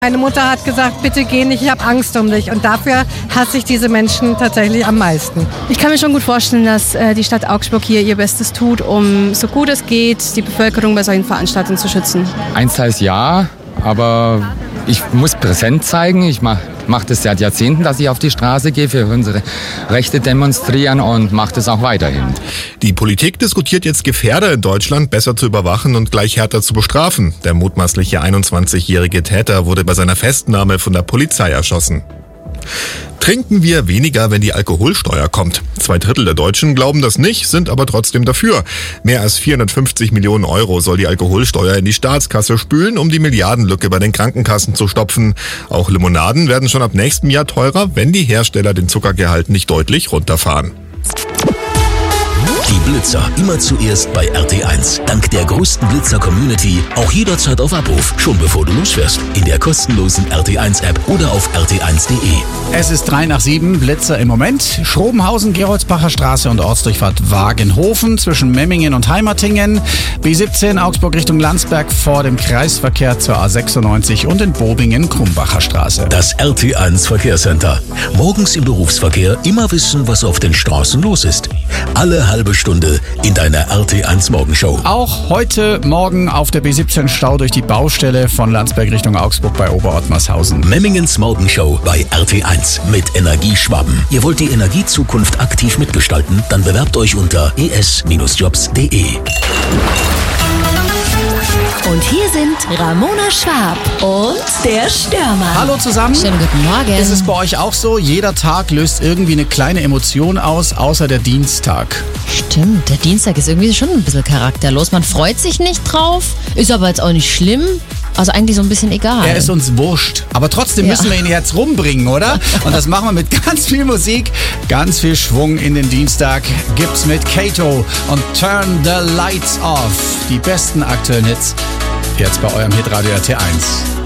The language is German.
Meine Mutter hat gesagt, bitte geh nicht, ich habe Angst um dich. Und dafür hasse ich diese Menschen tatsächlich am meisten. Ich kann mir schon gut vorstellen, dass die Stadt Augsburg hier ihr Bestes tut, um so gut es geht, die Bevölkerung bei solchen Veranstaltungen zu schützen. Einsteils ja, aber ich muss präsent zeigen. Ich mache das seit Jahrzehnten, dass ich auf die Straße gehe, für unsere Rechte demonstrieren und mache das auch weiterhin. Die Politik diskutiert jetzt, Gefährder in Deutschland besser zu überwachen und gleich härter zu bestrafen. Der mutmaßliche 21-jährige Täter wurde bei seiner Festnahme von der Polizei erschossen. Trinken wir weniger, wenn die Alkoholsteuer kommt? 2/3 der Deutschen glauben das nicht, sind aber trotzdem dafür. Mehr als 450 Millionen Euro soll die Alkoholsteuer in die Staatskasse spülen, um die Milliardenlücke bei den Krankenkassen zu stopfen. Auch Limonaden werden schon ab nächstem Jahr teurer, wenn die Hersteller den Zuckergehalt nicht deutlich runterfahren. Die Blitzer immer zuerst bei RT1. Dank der größten Blitzer-Community auch jederzeit auf Abruf, schon bevor du losfährst. In der kostenlosen RT1-App oder auf rt1.de. Es ist 6:03, Blitzer im Moment. Schrobenhausen, Geroldsbacher Straße und Ortsdurchfahrt Wagenhofen zwischen Memmingen und Heimatingen. B17 Augsburg Richtung Landsberg vor dem Kreisverkehr zur A96 und in Bobingen Krumbacher Straße. Das RT1 Verkehrscenter. Morgens im Berufsverkehr immer wissen, was auf den Straßen los ist. Alle halbe Stunde in deiner RT1 Morgenshow. Auch heute Morgen auf der B17 Stau durch die Baustelle von Landsberg Richtung Augsburg bei Oberottmarshausen. Memmingens Morgenshow bei RT1 mit Energieschwaben. Ihr wollt die Energiezukunft aktiv mitgestalten? Dann bewerbt euch unter es-jobs.de. Und hier sind Ramona Schwab und der Stürmer. Hallo zusammen. Schönen guten Morgen. Ist es bei euch auch so? Jeder Tag löst irgendwie eine kleine Emotion aus, außer der Dienstag. Stimmt, der Dienstag ist irgendwie schon ein bisschen charakterlos. Man freut sich nicht drauf, ist aber jetzt auch nicht schlimm. Also eigentlich so ein bisschen egal. Er ist uns wurscht. Aber trotzdem müssen wir ihn jetzt rumbringen, oder? Und das machen wir mit ganz viel Musik, ganz viel Schwung in den Dienstag. Gibt's mit Kato und Turn the Lights Off. Die besten aktuellen Hits jetzt bei eurem Hitradio RT1.